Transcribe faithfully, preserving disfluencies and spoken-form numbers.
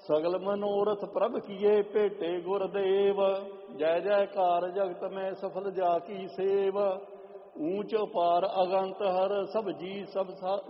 ਸਗਲ ਮਨੋਰਥ ਪ੍ਰਭ ਕੀਏ ਭੇਟੇ ਗੁਰਦੇਵ। ਜੈ ਜੈਕਾਰ ਜਗਤ ਮੈਂ ਸਫਲ ਜਾ ਕੀ ਸੇਵ। ਊਚ ਅਪਾਰ ਅਗੰਤ ਹਰ ਸਭ ਜੀ ਸਭ